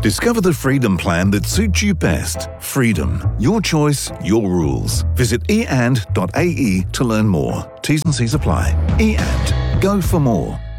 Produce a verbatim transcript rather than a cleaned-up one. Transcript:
Discover the Freedom plan that suits you best. Freedom. Your choice, your rules. Visit e and dot a e to learn more. T's and C's apply. e and. Go for more.